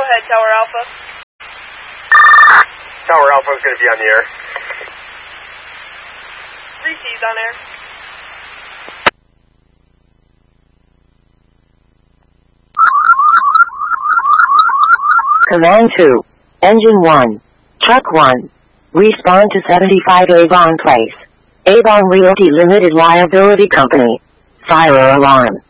ahead, Tower Alpha. Tower Alpha is going to be on the air. 3C's on air. Command 2. Engine 1. Truck 1. Respond to 75 Avon Place. Avon Realty Limited Liability Company. Fire alarm.